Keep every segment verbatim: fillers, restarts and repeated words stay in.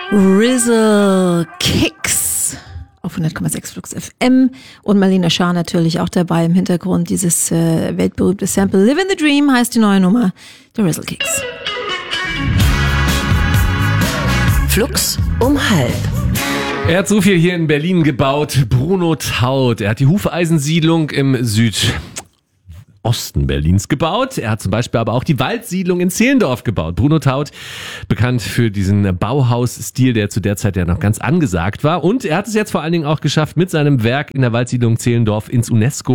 Rizzle Kicks auf hundert Komma sechs Flux F M und Marlene Schaar natürlich auch dabei im Hintergrund. Dieses äh, weltberühmte Sample Live in the Dream heißt die neue Nummer der Rizzle Kicks. Flux um halb. Er hat so viel hier in Berlin gebaut. Bruno Taut. Er hat die Hufeisensiedlung im Südosten Berlins gebaut. Er hat zum Beispiel aber auch die Waldsiedlung in Zehlendorf gebaut. Bruno Taut, bekannt für diesen Bauhausstil, der zu der Zeit ja noch ganz angesagt war. Und er hat es jetzt vor allen Dingen auch geschafft, mit seinem Werk in der Waldsiedlung Zehlendorf ins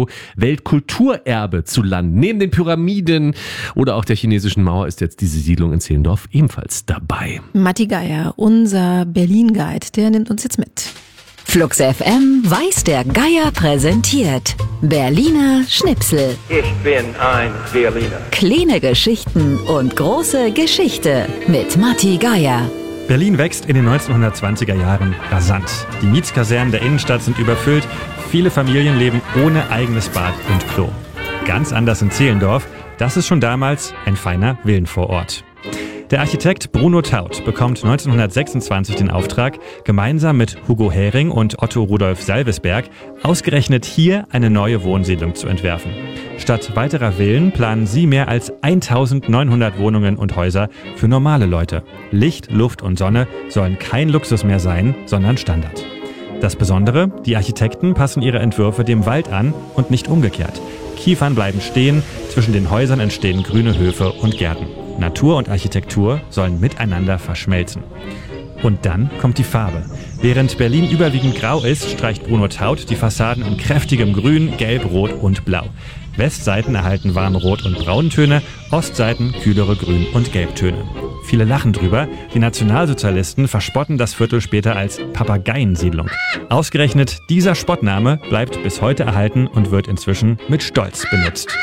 UNESCO-Weltkulturerbe zu landen. Neben den Pyramiden oder auch der chinesischen Mauer ist jetzt diese Siedlung in Zehlendorf ebenfalls dabei. Matti Geier, unser Berlin-Guide, der nimmt uns jetzt mit. Flux F M weiß der Geier präsentiert. Berliner Schnipsel. Ich bin ein Berliner. Kleine Geschichten und große Geschichte mit Matti Geier. Berlin wächst in den neunzehnhundertzwanziger Jahren rasant. Die Mietskasernen der Innenstadt sind überfüllt. Viele Familien leben ohne eigenes Bad und Klo. Ganz anders in Zehlendorf. Das ist schon damals ein feiner Villenvorort. Der Architekt Bruno Taut bekommt neunzehnhundertsechsundzwanzig den Auftrag, gemeinsam mit Hugo Hering und Otto Rudolf Salvesberg ausgerechnet hier eine neue Wohnsiedlung zu entwerfen. Statt weiterer Villen planen sie mehr als eintausendneunhundert Wohnungen und Häuser für normale Leute. Licht, Luft und Sonne sollen kein Luxus mehr sein, sondern Standard. Das Besondere, die Architekten passen ihre Entwürfe dem Wald an und nicht umgekehrt. Kiefern bleiben stehen, zwischen den Häusern entstehen grüne Höfe und Gärten. Natur und Architektur sollen miteinander verschmelzen. Und dann kommt die Farbe. Während Berlin überwiegend grau ist, streicht Bruno Taut die Fassaden in kräftigem Grün, Gelb, Rot und Blau. Westseiten erhalten warme Rot- und Brauntöne, Ostseiten kühlere Grün- und Gelbtöne. Viele lachen drüber. Die Nationalsozialisten verspotten das Viertel später als Papageiensiedlung. Ausgerechnet dieser Spottname bleibt bis heute erhalten und wird inzwischen mit Stolz benutzt.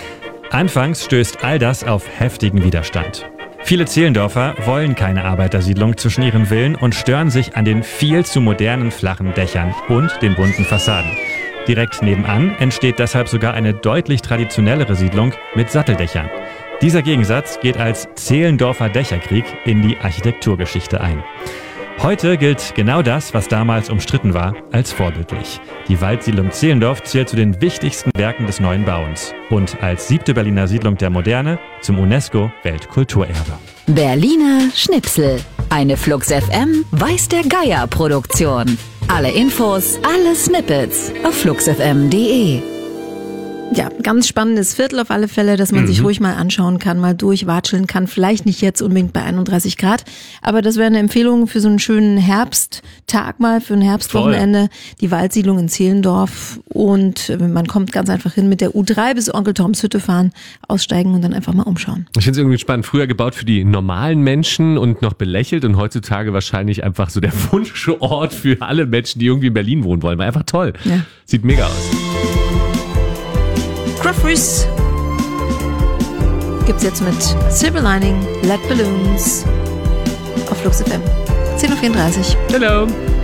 Anfangs stößt all das auf heftigen Widerstand. Viele Zehlendorfer wollen keine Arbeitersiedlung zwischen ihren Villen und stören sich an den viel zu modernen flachen Dächern und den bunten Fassaden. Direkt nebenan entsteht deshalb sogar eine deutlich traditionellere Siedlung mit Satteldächern. Dieser Gegensatz geht als Zehlendorfer Dächerkrieg in die Architekturgeschichte ein. Heute gilt genau das, was damals umstritten war, als vorbildlich. Die Waldsiedlung Zehlendorf zählt zu den wichtigsten Werken des neuen Bauens und als siebte Berliner Siedlung der Moderne zum UNESCO-Weltkulturerbe. Berliner Schnipsel. Eine Flux F M weiß der Geier Produktion. Alle Infos, alle Snippets auf flux f m punkt d e. Ja, ganz spannendes Viertel auf alle Fälle, dass man mhm. sich ruhig mal anschauen kann, mal durchwatscheln kann. Vielleicht nicht jetzt unbedingt bei einunddreißig Grad, aber das wäre eine Empfehlung für so einen schönen Herbsttag mal, für ein Herbstwochenende. Voll. Die Waldsiedlung in Zehlendorf und man kommt ganz einfach hin mit der U drei bis Onkel Toms Hütte fahren, aussteigen und dann einfach mal umschauen. Ich finde es irgendwie spannend. Früher gebaut für die normalen Menschen und noch belächelt und heutzutage wahrscheinlich einfach so der Wunschort für alle Menschen, die irgendwie in Berlin wohnen wollen. War einfach toll. Ja. Sieht mega aus. Crawford gibt's jetzt mit Silver Lining, Lead Balloons auf Flux F M. zehn Uhr vierunddreißig. Hello.